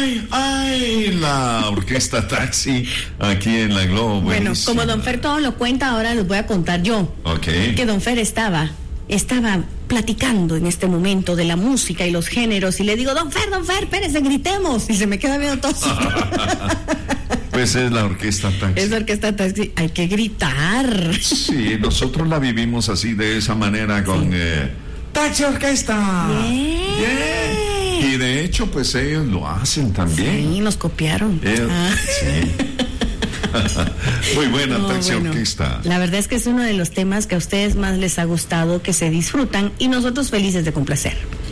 ay, la orquesta Taxi aquí en la Globo. Bueno, Buenísima. como don Fer todo lo cuenta, ahora les voy a contar yo. Ok. Que don Fer estaba platicando en este momento de la música y los géneros, y le digo, don Fer, espérese, gritemos, y se me queda viendo todo. Pues es la orquesta Taxi. Es la orquesta Taxi, hay que gritar. Sí, nosotros la vivimos así, de esa manera, con Taxi Orquesta. Yeah. Y de hecho, pues ellos lo hacen también. Sí, nos copiaron. Sí. Muy buena, Taxi Orquesta. La verdad es que es uno de los temas que a ustedes más les ha gustado, que se disfrutan, y nosotros felices de complacer.